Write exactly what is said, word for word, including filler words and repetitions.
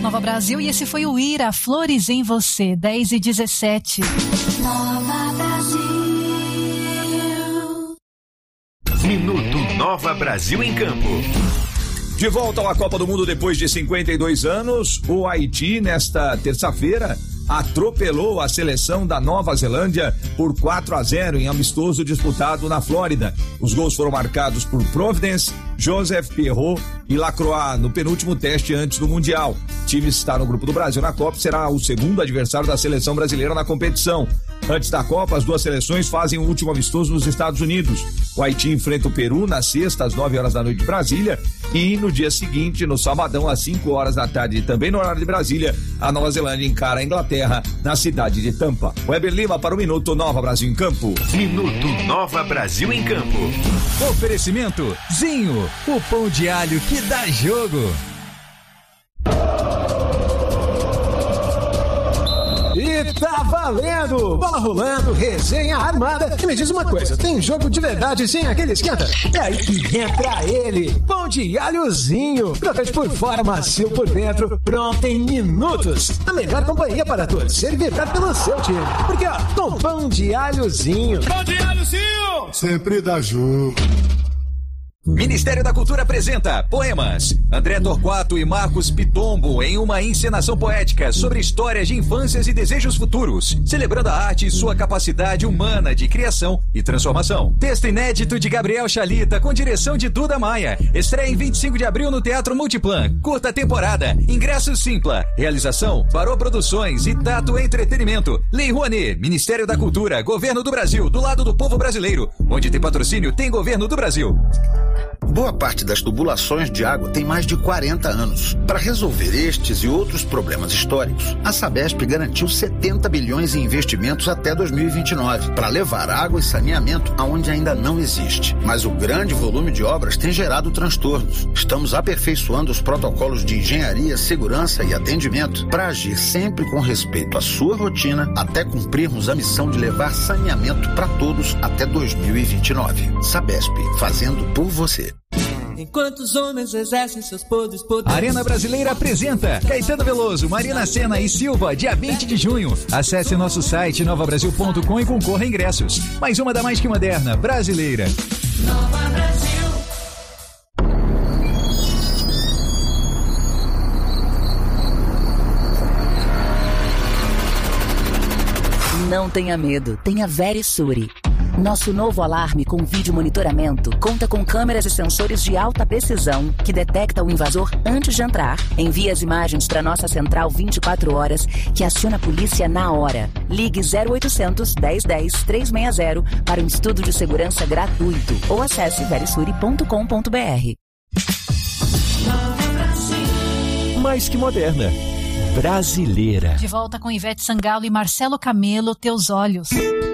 Nova Brasil, e esse foi o Ira, Flores em Você, dez e dezessete. Nova Brasil. Minuto Nova Brasil em Campo. De volta à Copa do Mundo depois de cinquenta e dois anos, o Haiti, nesta terça-feira, atropelou a seleção da Nova Zelândia por quatro a zero em amistoso disputado na Flórida. Os gols foram marcados por Providence, Joseph Pierrot e Lacroix no penúltimo teste antes do Mundial. O time está no grupo do Brasil na Copa, será o segundo adversário da seleção brasileira na competição. Antes da Copa, as duas seleções fazem o último amistoso nos Estados Unidos. O Haiti enfrenta o Peru na sexta, às nove horas da noite de Brasília, e no dia seguinte, no sabadão, às cinco horas da tarde, também no horário de Brasília, a Nova Zelândia encara a Inglaterra na cidade de Tampa. Weber Lima para o Minuto Nova Brasil em Campo. Minuto Nova Brasil em Campo. Oferecimento Zinho, o pão de alho que dá jogo. E tá valendo! Bola rolando, resenha armada. E me diz uma coisa, tem jogo de verdade sem aquele esquenta? É aí que entra ele, pão de alhozinho. Crocante por fora, macio por dentro, pronto em minutos. A melhor companhia para torcer e vibrar pelo seu time. Porque ó, com pão de alhozinho. Pão de alhozinho! Sempre dá jogo. Ministério da Cultura apresenta Poemas. André Torquato e Marcos Pitombo em uma encenação poética sobre histórias de infâncias e desejos futuros, celebrando a arte e sua capacidade humana de criação e transformação. Texto inédito de Gabriel Chalita com direção de Duda Maia. Estreia em vinte e cinco de abril no Teatro Multiplan. Curta temporada. Ingresso Simpla. Realização Parou Produções e Tato Entretenimento. Lei Rouanet, Ministério da Cultura, Governo do Brasil, do lado do povo brasileiro. Onde tem patrocínio, tem Governo do Brasil. Boa parte das tubulações de água tem mais de quarenta anos. Para resolver estes e outros problemas históricos, a Sabesp garantiu setenta bilhões em investimentos até dois mil e vinte e nove, para levar água e saneamento aonde ainda não existe. Mas o grande volume de obras tem gerado transtornos. Estamos aperfeiçoando os protocolos de engenharia, segurança e atendimento para agir sempre com respeito à sua rotina até cumprirmos a missão de levar saneamento para todos até dois mil e vinte e nove. Sabesp, fazendo por você. Enquanto os homens exercem seus poderes, poderes... Arena Brasileira apresenta Caetano Veloso, Marina Sena e Silva, dia vinte de junho. Acesse nosso site nova brasil ponto com e concorra a ingressos. Mais uma da mais que moderna, brasileira. Nova Brasil. Não tenha medo, tenha Verisure. Nosso novo alarme com vídeo monitoramento conta com câmeras e sensores de alta precisão que detecta o invasor antes de entrar, envia as imagens para nossa central vinte e quatro horas, que aciona a polícia na hora. Ligue zero oitocentos, dez dez, trezentos e sessenta para um estudo de segurança gratuito ou acesse verisure ponto com ponto br. Mais que moderna, brasileira. De volta com Ivete Sangalo e Marcelo Camelo, Teus Olhos.